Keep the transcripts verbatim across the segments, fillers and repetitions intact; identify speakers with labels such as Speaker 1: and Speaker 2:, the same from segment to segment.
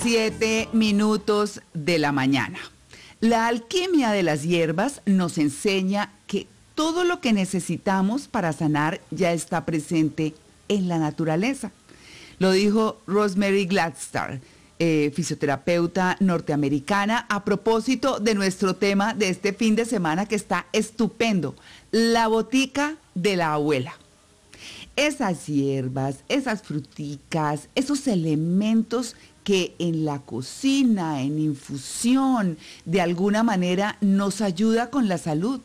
Speaker 1: Siete minutos de la mañana. La alquimia de las hierbas nos enseña que todo lo que necesitamos para sanar ya está presente en la naturaleza. Lo dijo Rosemary Gladstar, eh, fisioterapeuta norteamericana, a propósito de nuestro tema de este fin de semana que está estupendo, la botica de la abuela. Esas hierbas, esas fruticas, esos elementos que en la cocina, en infusión, de alguna manera nos ayuda con la salud.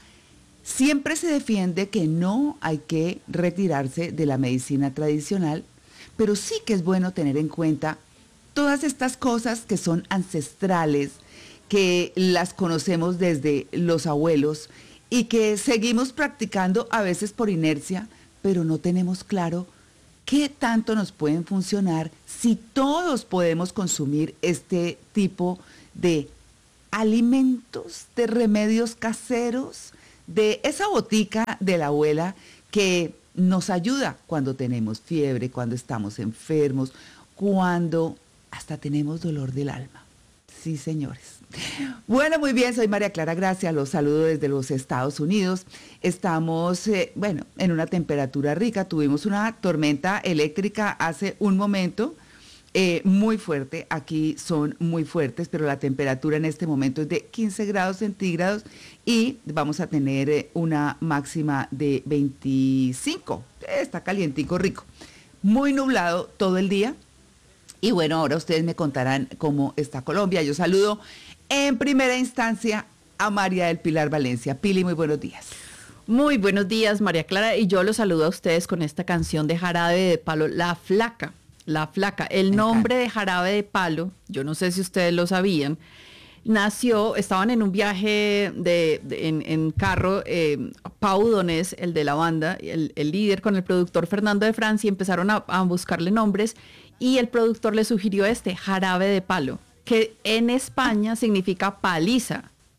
Speaker 1: Siempre se defiende que no hay que retirarse de la medicina tradicional, pero sí que es bueno tener en cuenta todas estas cosas que son ancestrales, que las conocemos desde los abuelos y que seguimos practicando a veces por inercia, pero no tenemos claro qué tanto nos pueden funcionar si todos podemos consumir este tipo de alimentos, de remedios caseros, de esa botica de la abuela que nos ayuda cuando tenemos fiebre, cuando estamos enfermos, cuando hasta tenemos dolor del alma. Sí, señores. Bueno, muy bien, soy María Clara Gracia, los saludo desde los Estados Unidos. Estamos, eh, bueno, en una temperatura rica. Tuvimos una tormenta eléctrica hace un momento, eh, muy fuerte. Aquí son muy fuertes, pero la temperatura en este momento es de quince grados centígrados y vamos a tener eh, una máxima de veinticinco. Está calientico, rico. Muy nublado todo el día. Y bueno, ahora ustedes me contarán cómo está Colombia. Yo saludo en primera instancia a María del Pilar Valencia. Pili, muy buenos días.
Speaker 2: Muy buenos días, María Clara, y yo los saludo a ustedes con esta canción de Jarabe de Palo, La Flaca, La Flaca. El
Speaker 1: Me
Speaker 2: nombre
Speaker 1: encanta.
Speaker 2: de Jarabe de Palo, yo no sé si ustedes lo sabían, nació, estaban en un viaje de, de- en, en carro, eh, Pau Donés, el de la banda, el, el líder, con el productor Fernando de Francia, empezaron a, a buscarle nombres y el productor le sugirió este, Jarabe de Palo, que en España significa paliza.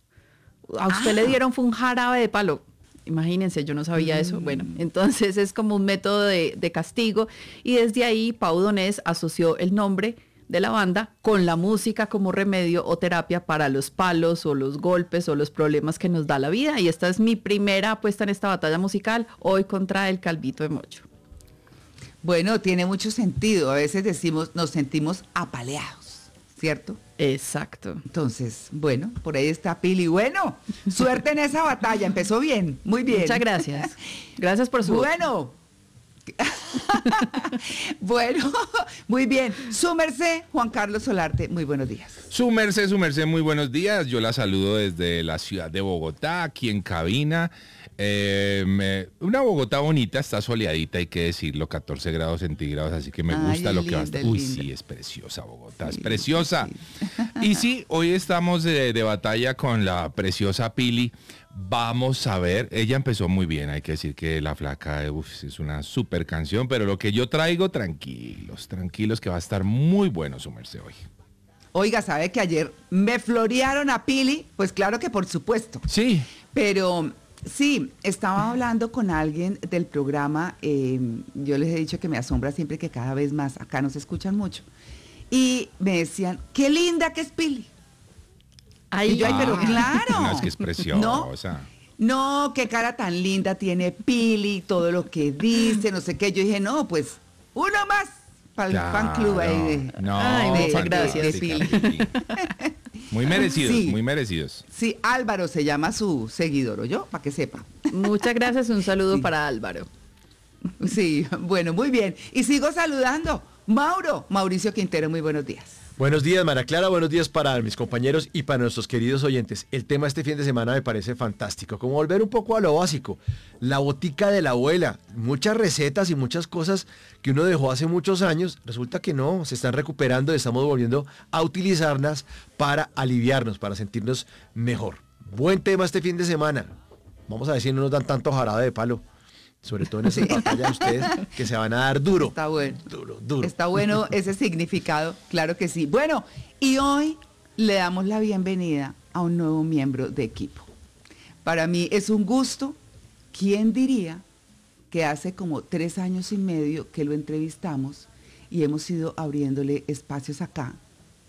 Speaker 2: A usted
Speaker 1: Ah.
Speaker 2: le dieron fue un jarabe de palo. Imagínense, yo no sabía eso. Bueno, entonces es como un método de, de castigo y desde ahí Pau Donés asoció el nombre de la banda con la música como remedio o terapia para los palos o los golpes o los problemas que nos da la vida. Y esta es mi primera apuesta en esta batalla musical, hoy contra el Calvito de Mocho.
Speaker 1: Bueno, tiene mucho sentido. A veces decimos, nos sentimos apaleados, ¿cierto?
Speaker 2: Exacto.
Speaker 1: Entonces, bueno, por ahí está Pili. Bueno, suerte en esa batalla. Empezó bien, muy bien.
Speaker 2: Muchas gracias. Gracias por su voto.
Speaker 1: Bueno. Bueno, muy bien. Su merced, Juan Carlos Solarte, muy buenos días.
Speaker 3: Su merced, su merced, muy buenos días. Yo la saludo desde la ciudad de Bogotá, aquí en cabina. Eh, me- una Bogotá bonita, está soleadita, hay que decirlo, catorce grados centígrados, así que me
Speaker 1: Ay,
Speaker 3: gusta lo que va a
Speaker 1: linda,
Speaker 3: estar. Uy,
Speaker 1: linda.
Speaker 3: sí, es preciosa Bogotá,
Speaker 1: Sí,
Speaker 3: es preciosa.
Speaker 1: sí.
Speaker 3: Y sí, hoy estamos de, de batalla con la preciosa Pili. Vamos a ver, ella empezó muy bien, hay que decir que La Flaca uf, es una super canción, pero lo que yo traigo, tranquilos, tranquilos, que va a estar muy bueno su merced hoy.
Speaker 1: Oiga, ¿sabe que ayer me florearon a Pili? Pues claro que por supuesto.
Speaker 3: Sí.
Speaker 1: Pero sí, estaba hablando con alguien del programa, eh, yo les he dicho que me asombra siempre que cada vez más, acá nos escuchan mucho, y me decían, qué linda que es Pili.
Speaker 2: Ay,
Speaker 1: Y yo, ay, pero
Speaker 3: Ah,
Speaker 1: claro.
Speaker 3: No, es que es preciosa.
Speaker 1: No, qué cara tan linda tiene Pili, todo lo que dice, no sé qué. Yo dije, no, pues, uno más para el
Speaker 3: Claro.
Speaker 1: fan club ahí de...
Speaker 3: No,
Speaker 2: Ay, muchas
Speaker 3: fantástica,
Speaker 2: gracias,
Speaker 1: Pili.
Speaker 3: Pili. Muy merecidos,
Speaker 1: Sí.
Speaker 3: muy merecidos.
Speaker 1: Sí, Álvaro se llama su seguidor, ¿o yo? Para que sepa.
Speaker 2: muchas gracias, un saludo
Speaker 1: Sí.
Speaker 2: para Álvaro.
Speaker 1: Sí, bueno, muy bien. Y sigo saludando. Mauro, Mauricio Quintero, muy buenos días.
Speaker 4: Buenos días, María Clara, buenos días para mis compañeros y para nuestros queridos oyentes. El tema este fin de semana me parece fantástico, como volver un poco a lo básico, la botica de la abuela, muchas recetas y muchas cosas que uno dejó hace muchos años, resulta que no, se están recuperando y estamos volviendo a utilizarlas para aliviarnos, para sentirnos mejor. Buen tema este fin de semana, vamos a ver si no nos dan tanto jarabe de palo, sobre todo en esa batalla de ustedes, que se van a dar duro.
Speaker 1: Está bueno.
Speaker 4: Duro, duro.
Speaker 1: Está bueno ese significado, claro que sí. Bueno, y hoy le damos la bienvenida a un nuevo miembro de equipo. Para mí es un gusto. ¿Quién diría que hace como tres años y medio que lo entrevistamos y hemos ido abriéndole espacios acá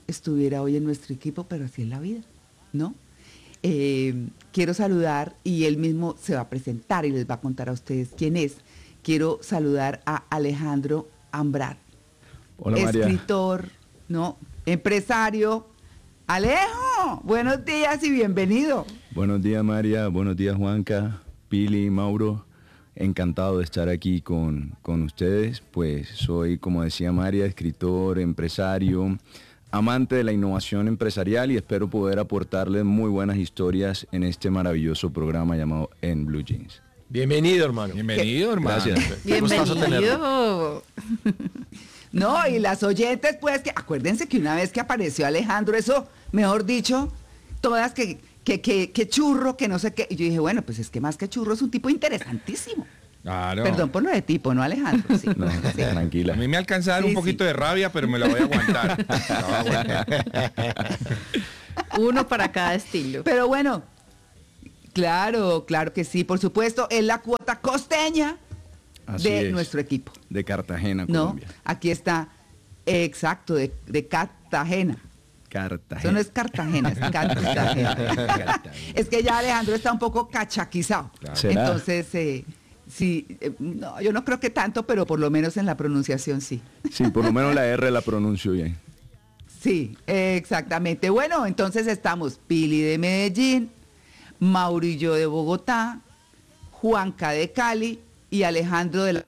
Speaker 1: estuviera hoy en nuestro equipo, pero así es la vida, ¿no? Eh, quiero saludar, y él mismo se va a presentar y les va a contar a ustedes quién es. Quiero saludar a Alejandro Ambrat.
Speaker 5: Hola, María.
Speaker 1: Escritor, ¿no? Empresario. Alejo, buenos días y bienvenido.
Speaker 5: Buenos días, María. Buenos días, Juanca, Pili, Mauro. Encantado de estar aquí con, con ustedes. Pues soy, como decía María, escritor, empresario, amante de la innovación empresarial, y espero poder aportarles muy buenas historias en este maravilloso programa llamado En Blue Jeans.
Speaker 4: Bienvenido, hermano.
Speaker 3: Bienvenido, hermano.
Speaker 5: Gracias.
Speaker 4: Qué gustazo
Speaker 2: Bienvenido.
Speaker 1: No, y las oyentes, pues, que acuérdense que una vez que apareció Alejandro, eso, mejor dicho, todas que, que, que, que churro, que no sé qué. Y yo dije, bueno, pues es que más que churro es un tipo interesantísimo.
Speaker 3: Claro.
Speaker 1: Perdón por lo de tipo, ¿no, Alejandro? Sí,
Speaker 5: No,
Speaker 1: sí.
Speaker 5: tranquila.
Speaker 3: A mí me alcanza a dar
Speaker 1: Sí,
Speaker 3: un poquito
Speaker 1: sí.
Speaker 3: de rabia, pero me la voy a aguantar. La voy a aguantar.
Speaker 2: Uno para cada estilo.
Speaker 1: Pero bueno, claro, claro que sí, por supuesto, es la cuota costeña
Speaker 5: Así
Speaker 1: de
Speaker 5: es.
Speaker 1: nuestro equipo.
Speaker 5: De Cartagena,
Speaker 1: ¿No?
Speaker 5: Colombia.
Speaker 1: Aquí está, exacto, de, de Cartagena.
Speaker 5: Cartagena.
Speaker 1: Eso no es Cartagena, es Cartagena. Es que ya Alejandro está un poco cachaquizado.
Speaker 5: Claro. ¿Será?
Speaker 1: Entonces, eh, sí, eh, no, yo no creo que tanto, pero por lo menos en la pronunciación sí.
Speaker 5: Sí, por lo menos la R la pronuncio bien.
Speaker 1: Sí, exactamente. Bueno, entonces estamos Pili de Medellín, Maurillo de Bogotá, Juanca de Cali y Alejandro de la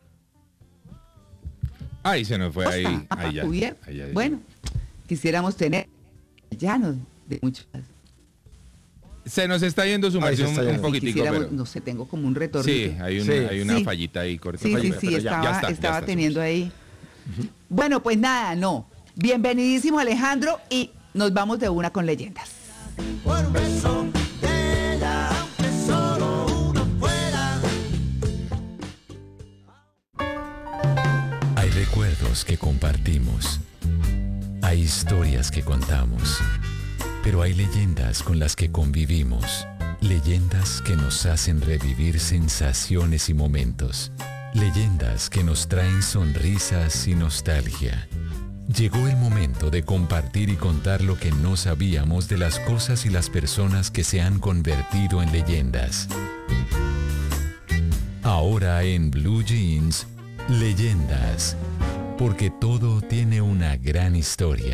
Speaker 3: Ahí se nos fue, ahí.
Speaker 1: Costa.
Speaker 3: ahí ya,
Speaker 1: Muy bien.
Speaker 3: ahí ya-
Speaker 1: Bueno, quisiéramos tener llanos de muchas.
Speaker 3: Se nos está yendo su
Speaker 4: Ahí se
Speaker 3: merced un,
Speaker 4: está
Speaker 3: un
Speaker 4: yendo.
Speaker 3: poquitico,
Speaker 1: Quisiéramos,
Speaker 3: pero...
Speaker 1: no sé, tengo como un retorno.
Speaker 3: Sí, hay, un-
Speaker 4: Sí.
Speaker 3: hay una
Speaker 1: Sí.
Speaker 3: fallita ahí corta.
Speaker 1: Sí, sí,
Speaker 3: Pero
Speaker 1: sí,
Speaker 3: ya-
Speaker 1: estaba,
Speaker 3: ya está, ya
Speaker 1: estaba
Speaker 3: está,
Speaker 1: teniendo
Speaker 3: sí.
Speaker 1: ahí. Bueno, pues nada, no. Bienvenidísimo, Alejandro, y nos vamos de una con leyendas.
Speaker 6: Por un beso de ella, aunque solo uno fuera.
Speaker 7: Hay recuerdos que compartimos, hay historias que contamos, pero hay leyendas con las que convivimos, leyendas que nos hacen revivir sensaciones y momentos, leyendas que nos traen sonrisas y nostalgia. Llegó el momento de compartir y contar lo que no sabíamos de las cosas y las personas que se han convertido en leyendas. Ahora en Blue Jeans, leyendas, porque todo tiene una gran historia.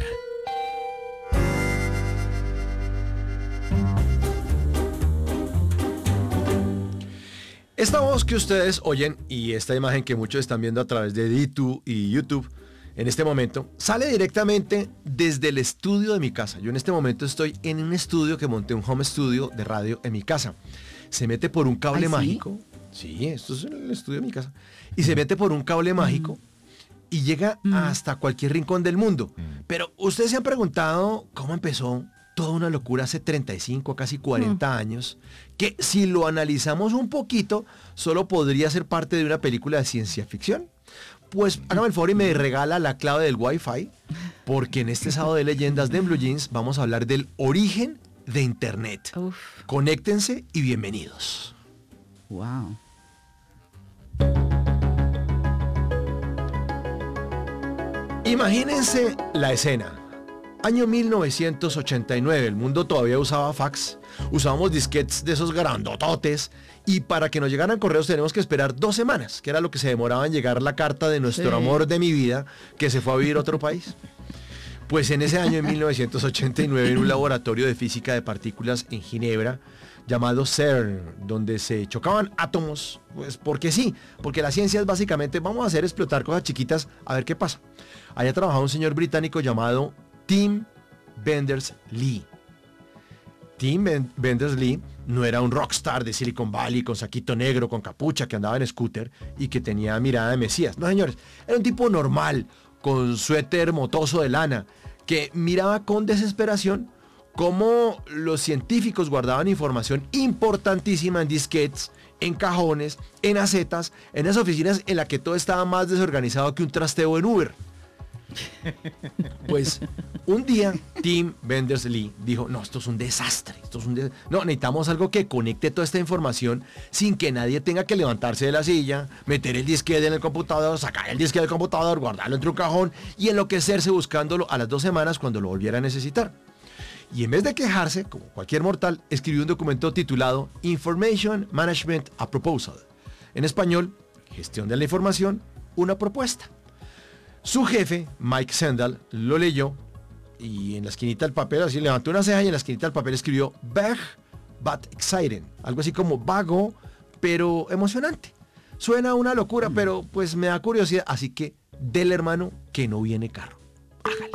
Speaker 4: Esta voz que ustedes oyen y esta imagen que muchos están viendo a través de D dos y YouTube en este momento, sale directamente desde el estudio de mi casa. Yo en este momento estoy en un estudio que monté, un home studio de radio en mi casa. Se mete por un cable
Speaker 1: ¿Ay, sí?
Speaker 4: mágico. Sí, esto es el estudio de mi casa. Y se mete por un cable mágico y llega hasta cualquier rincón del mundo. Pero ustedes se han preguntado cómo empezó toda una locura hace treinta y cinco, casi cuarenta años, que si lo analizamos un poquito, solo podría ser parte de una película de ciencia ficción. Pues hágame el favor y me regala la clave del Wi-Fi, porque en este sábado de leyendas de Blue Jeans vamos a hablar del origen de Internet.
Speaker 2: Uf.
Speaker 4: Conéctense y bienvenidos.
Speaker 1: Wow.
Speaker 4: Imagínense la escena. Año mil novecientos ochenta y nueve, el mundo todavía usaba fax, usábamos disquetes de esos grandototes, y para que nos llegaran correos tenemos que esperar dos semanas, que era lo que se demoraba en llegar la carta de nuestro
Speaker 2: Sí.
Speaker 4: amor de mi vida, que se fue a vivir a otro país. Pues en ese año, en mil novecientos ochenta y nueve, en un laboratorio de física de partículas en Ginebra, llamado CERN, donde se chocaban átomos, pues porque sí, porque la ciencia es básicamente, vamos a hacer explotar cosas chiquitas, a ver qué pasa. Allá trabajaba un señor británico llamado Tim Berners-Lee. Tim Ben- Berners-Lee no era un rockstar de Silicon Valley con saquito negro, con capucha, que andaba en scooter y que tenía mirada de mesías. No, señores, era un tipo normal, con suéter motoso de lana, que miraba con desesperación cómo los científicos guardaban información importantísima en disquetes, en cajones, en acetas, en esas oficinas en las que todo estaba más desorganizado que un trasteo en Uber. Pues un día Tim Berners-Lee dijo, no, esto es un desastre, esto esto es un... des-". No, necesitamos algo que conecte toda esta información sin que nadie tenga que levantarse de la silla, meter el disquete en el computador, sacar el disquete del computador, guardarlo entre un cajón y enloquecerse buscándolo a las dos semanas cuando lo volviera a necesitar. Y en vez de quejarse, como cualquier mortal, escribió un documento titulado Information Management a Proposal. En español, Gestión de la Información, una propuesta. Su jefe, Mike Sandel, lo leyó y en la esquinita del papel, así levantó una ceja y en la esquinita del papel escribió Vague but exciting. Algo así como vago, pero emocionante. Suena una locura, pero pues me da curiosidad. Así que, del hermano que no viene carro. Hágale.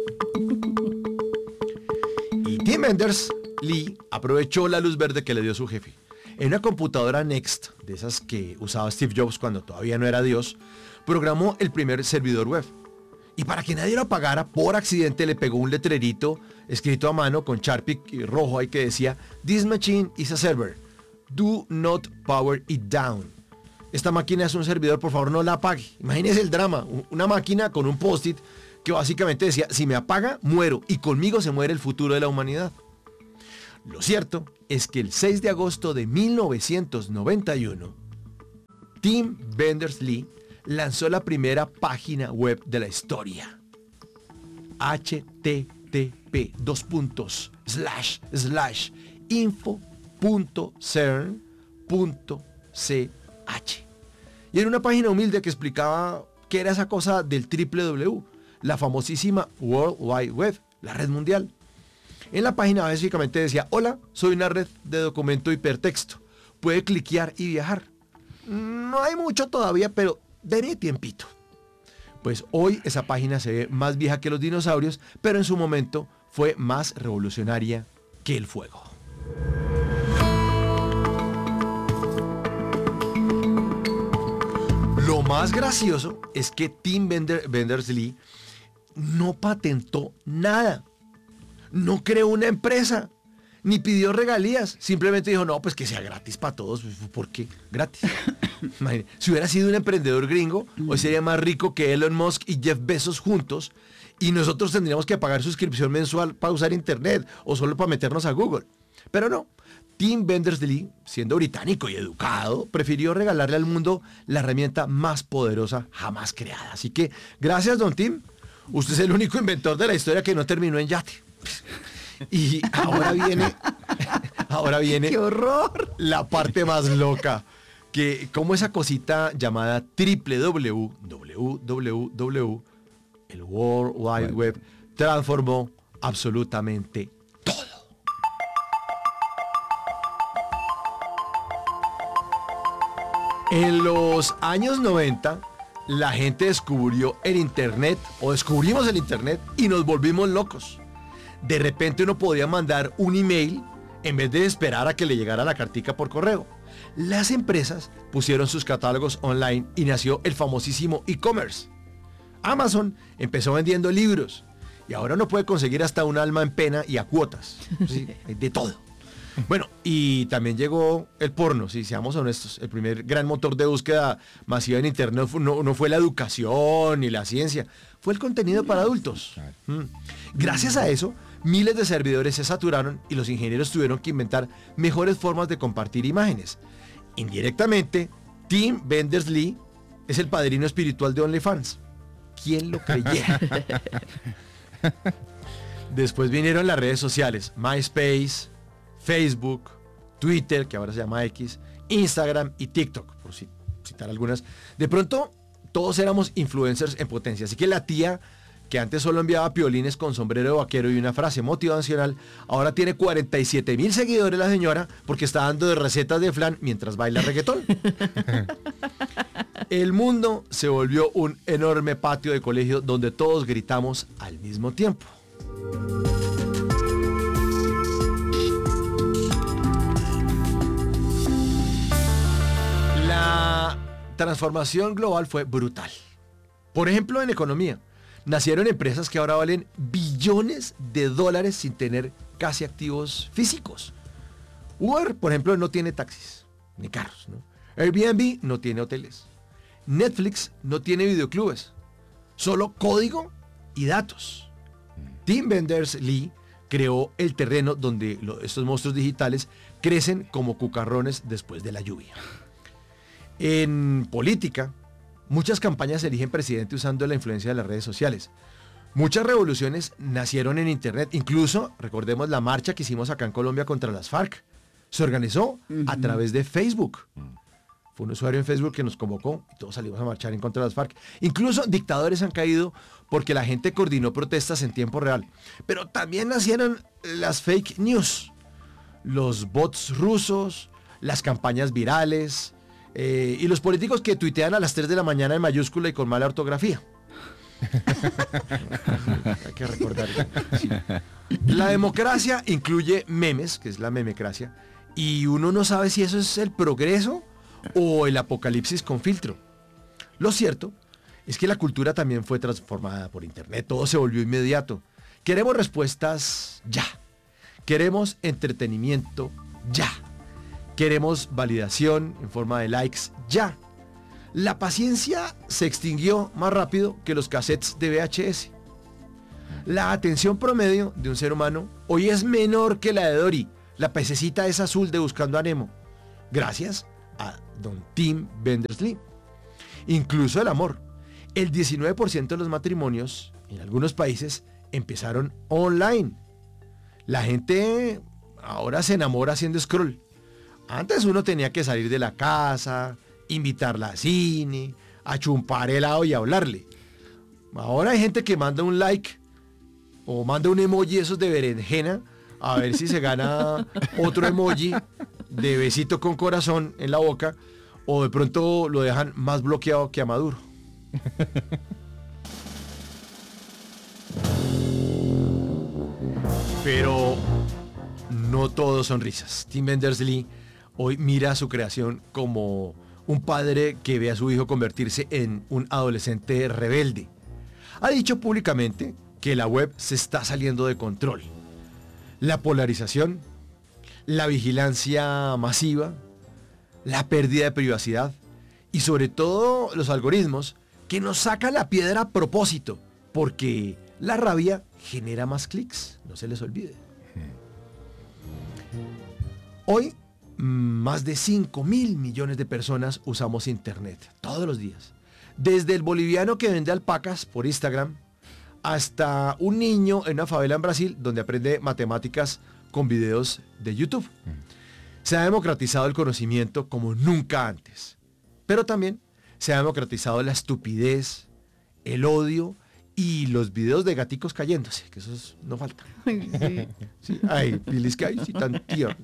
Speaker 4: Y Tim Berners-Lee aprovechó la luz verde que le dio su jefe. En una computadora Next, de esas que usaba Steve Jobs cuando todavía no era Dios, programó el primer servidor web. Y para que nadie lo apagara, por accidente le pegó un letrerito escrito a mano con Sharpie rojo ahí que decía "This machine is a server. Do not power it down". Esta máquina es un servidor, por favor no la apague. Imagínese el drama, una máquina con un post-it que básicamente decía, si me apaga, muero, y conmigo se muere el futuro de la humanidad. Lo cierto es que el seis de agosto de mil novecientos noventa y uno, Tim Berners-Lee lanzó la primera página web de la historia. H T T P dos puntos slash slash info punto cern punto c h. Y era una página humilde que explicaba qué era esa cosa del triple W, la famosísima World Wide Web, la red mundial. En la página básicamente decía, hola, soy una red de documento hipertexto. Puede cliquear y viajar. No hay mucho todavía, pero denle tiempito. Pues hoy esa página se ve más vieja que los dinosaurios, pero en su momento fue más revolucionaria que el fuego. Lo más gracioso es que Tim Bender- Berners-Lee no patentó nada. No creó una empresa, ni pidió regalías. Simplemente dijo, no, pues que sea gratis para todos. ¿Por qué? Gratis. Imagínate, si hubiera sido un emprendedor gringo, hoy sería más rico que Elon Musk y Jeff Bezos juntos, y nosotros tendríamos que pagar suscripción mensual para usar internet o solo para meternos a Google. Pero no. Tim Berners-Lee, siendo británico y educado, prefirió regalarle al mundo la herramienta más poderosa jamás creada. Así que, gracias, don Tim. Usted es el único inventor de la historia que no terminó en yate. Y ahora viene, ahora viene
Speaker 1: ¡Qué horror!
Speaker 4: la parte más loca, que como esa cosita llamada triple W, W W W, el World Wide Web, transformó absolutamente todo. En los años noventa, la gente descubrió el Internet, o descubrimos el Internet, y nos volvimos locos. De repente uno podía mandar un email en vez de esperar a que le llegara la cartica por correo. Las empresas pusieron sus catálogos online y nació el famosísimo e-commerce. Amazon empezó vendiendo libros y ahora uno puede conseguir hasta un alma en pena y a cuotas. Sí, hay de todo. Bueno, y también llegó el porno, si seamos honestos. El primer gran motor de búsqueda masiva en internet no, no fue la educación ni la ciencia, fue el contenido para adultos. Mm. Gracias a eso, miles de servidores se saturaron y los ingenieros tuvieron que inventar mejores formas de compartir imágenes. Indirectamente, Tim Berners-Lee es el padrino espiritual de OnlyFans. ¿Quién lo creyera? Después vinieron las redes sociales, MySpace, Facebook, Twitter, que ahora se llama X, Instagram y TikTok, por citar algunas. De pronto, todos éramos influencers en potencia. Así que la tía, que antes solo enviaba piolines con sombrero de vaquero y una frase motivacional, ahora tiene cuarenta y siete mil seguidores la señora, porque está dando de recetas de flan mientras baila reggaetón. El mundo se volvió un enorme patio de colegio donde todos gritamos al mismo tiempo. La transformación global fue brutal. Por ejemplo, en economía, nacieron empresas que ahora valen billones de dólares sin tener casi activos físicos. Uber, por ejemplo, no tiene taxis, ni carros, ¿no? Airbnb no tiene hoteles. Netflix no tiene videoclubes. Solo código y datos. Tim Berners-Lee creó el terreno donde lo- estos monstruos digitales crecen como cucarrones después de la lluvia. En política, muchas campañas eligen presidente usando la influencia de las redes sociales. Muchas revoluciones nacieron en Internet, incluso, recordemos la marcha que hicimos acá en Colombia contra las FARC. Se organizó a través de Facebook. Fue un usuario en Facebook que nos convocó y todos salimos a marchar en contra de las FARC. Incluso dictadores han caído porque la gente coordinó protestas en tiempo real. Pero también nacieron las fake news, los bots rusos, las campañas virales eh, y los políticos que tuitean a las tres de la mañana en mayúscula y con mala ortografía. Hay que recordar. Sí. La democracia incluye memes, que es la memecracia, y uno no sabe si eso es el progreso o el apocalipsis con filtro. Lo cierto es que la cultura también fue transformada por internet, todo se volvió inmediato. Queremos respuestas ya. Queremos entretenimiento ya. Queremos validación en forma de likes ya. La paciencia se extinguió más rápido que los cassettes de V H S. La atención promedio de un ser humano hoy es menor que la de Dory, la pececita esa azul de Buscando a Nemo, gracias a don Tim Berners-Lee. Incluso el amor. El diecinueve por ciento de los matrimonios en algunos países empezaron online. La gente ahora se enamora haciendo scroll. Antes uno tenía que salir de la casa, invitarla a cine, a chumpar helado y hablarle. Ahora hay gente que manda un like o manda un emoji esos de berenjena a ver si se gana otro emoji de besito con corazón en la boca o de pronto lo dejan más bloqueado que a Maduro. Pero no todo son risas. Tim Berners-Lee hoy mira su creación como un padre que ve a su hijo convertirse en un adolescente rebelde. Ha dicho públicamente que la web se está saliendo de control. La polarización, la vigilancia masiva, la pérdida de privacidad y sobre todo los algoritmos que nos sacan la piedra a propósito, porque la rabia genera más clics, no se les olvide. Hoy, más de cinco mil millones de personas usamos internet todos los días. Desde el boliviano que vende alpacas por Instagram hasta un niño en una favela en Brasil donde aprende matemáticas con videos de YouTube. Se ha democratizado el conocimiento como nunca antes. Pero también se ha democratizado la estupidez, el odio y los videos de gaticos cayéndose, que esos no faltan.
Speaker 2: Ay, sí.
Speaker 4: Sí, ay, Pilis, que ay, sí, tan tierno.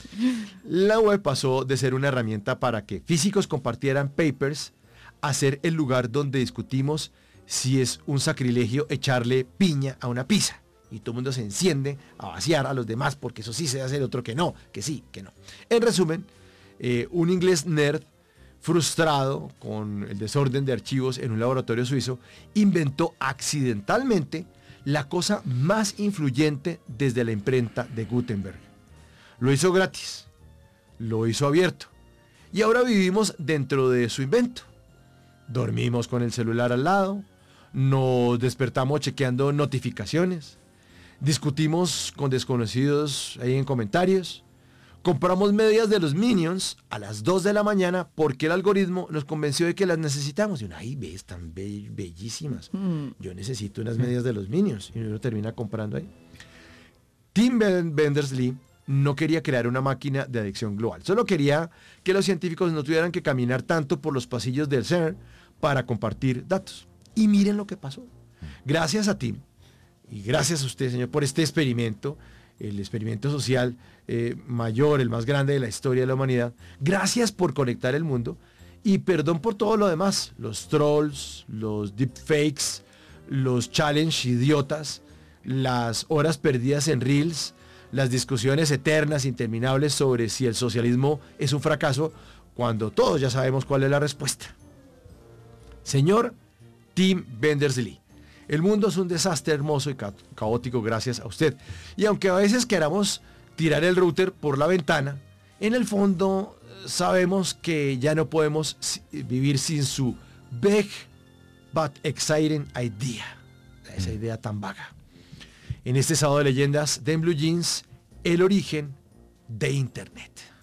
Speaker 4: La web pasó de ser una herramienta para que físicos compartieran papers a ser el lugar donde discutimos si es un sacrilegio echarle piña a una pizza. Y todo el mundo se enciende a vaciar a los demás porque eso sí se hace, el otro que no, que sí, que no. En resumen, eh, un inglés nerd frustrado con el desorden de archivos en un laboratorio suizo, inventó accidentalmente la cosa más influyente desde la imprenta de Gutenberg. Lo hizo gratis, lo hizo abierto, y ahora vivimos dentro de su invento. Dormimos con el celular al lado, nos despertamos chequeando notificaciones, discutimos con desconocidos ahí en comentarios, compramos medias de los Minions a las dos de la mañana porque el algoritmo nos convenció de que las necesitamos. Y uno, ay, ve, están be- bellísimas.
Speaker 2: Mm.
Speaker 4: Yo necesito unas medias de los Minions. Y uno termina comprando ahí. Tim Ben- Berners-Lee no quería crear una máquina de adicción global. Solo quería que los científicos no tuvieran que caminar tanto por los pasillos del CERN para compartir datos. Y miren lo que pasó. Gracias a Tim y gracias a usted, señor, por este experimento, el experimento social eh, mayor, el más grande de la historia de la humanidad. Gracias por conectar el mundo y perdón por todo lo demás, los trolls, los deepfakes, los challenge idiotas, las horas perdidas en reels, las discusiones eternas, interminables sobre si el socialismo es un fracaso, cuando todos ya sabemos cuál es la respuesta. Señor Tim Berners-Lee, el mundo es un desastre hermoso y ca- caótico gracias a usted. Y aunque a veces queramos tirar el router por la ventana, en el fondo eh, sabemos que ya no podemos si- vivir sin su big but exciting idea. Esa idea tan vaga. en este sábado de leyendas de En Blue Jeans, el origen de Internet.